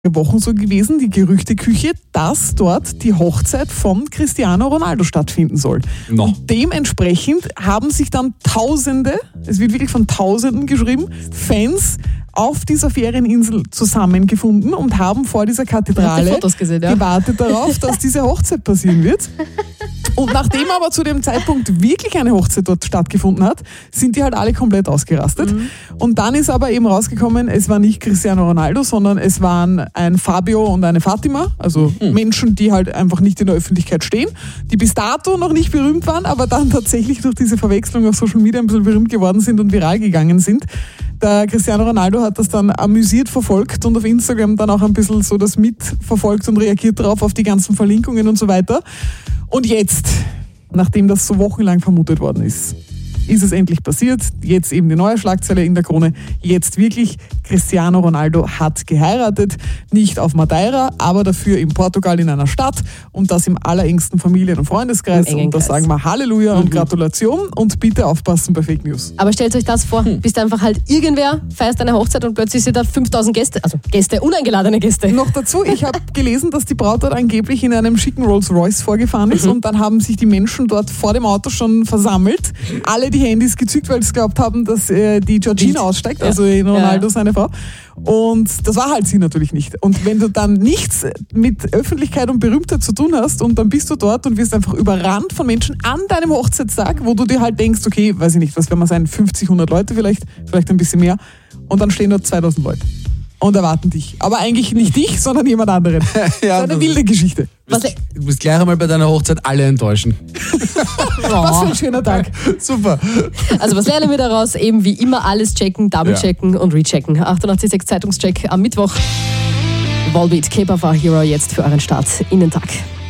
Wochen so gewesen, die Gerüchteküche, dass dort die Hochzeit von Cristiano Ronaldo stattfinden soll. No. Und dementsprechend haben sich dann Tausende, es wird wirklich von Tausenden geschrieben, Fans auf dieser Ferieninsel zusammengefunden und haben vor dieser Kathedrale Fotos gesehen, ja. gewartet darauf, dass diese Hochzeit passieren wird. Und nachdem aber zu dem Zeitpunkt wirklich eine Hochzeit dort stattgefunden hat, sind die halt alle komplett ausgerastet. Und dann ist aber eben rausgekommen, es war nicht Cristiano Ronaldo, sondern es waren ein Fabio und eine Fatima, also Menschen, die halt einfach nicht in der Öffentlichkeit stehen, die bis dato noch nicht berühmt waren, aber dann tatsächlich durch diese Verwechslung auf Social Media ein bisschen berühmt geworden sind und viral gegangen sind. Der Cristiano Ronaldo hat das dann amüsiert verfolgt und auf Instagram dann auch ein bisschen so das mitverfolgt und reagiert darauf, auf die ganzen Verlinkungen und so weiter. Und jetzt, nachdem das so wochenlang vermutet worden ist es endlich passiert. Jetzt eben die neue Schlagzeile in der Krone. Jetzt wirklich, Cristiano Ronaldo hat geheiratet. Nicht auf Madeira, aber dafür in Portugal in einer Stadt. Und das im allerengsten Familien- und Freundeskreis. Im engen Und da Kreis. sagen wir Halleluja und Gratulation. Und bitte aufpassen bei Fake News. Aber stellt euch das vor, bist einfach halt irgendwer, feierst eine Hochzeit und plötzlich sind da 5000 Gäste, also Gäste, uneingeladene Gäste. Noch dazu, ich habe gelesen, dass die Braut dort angeblich in einem schicken Rolls-Royce vorgefahren ist und dann haben sich die Menschen dort vor dem Auto schon versammelt. Alle die Handys gezückt, weil sie geglaubt haben, dass die Georgina aussteigt, also Ronaldo, seine Frau. Und das war halt sie natürlich nicht. Und wenn du dann nichts mit Öffentlichkeit und Berühmtheit zu tun hast und dann bist du dort und wirst einfach überrannt von Menschen an deinem Hochzeitstag, wo du dir halt denkst, okay, weiß ich nicht, was werden wir sein, 50, 100 Leute vielleicht ein bisschen mehr. Und dann stehen dort 2000 Leute und erwarten dich. Aber eigentlich nicht dich, sondern jemand anderen. Ja, das ist eine wilde Geschichte. Du musst gleich einmal bei deiner Hochzeit alle enttäuschen. Was für ein schöner Tag. Super. Also was lernen wir daraus? Eben wie immer alles checken, double-checken und rechecken. 88.6 Zeitungscheck am Mittwoch. Volbeat, K-Pop Hero jetzt für euren Start in den Tag.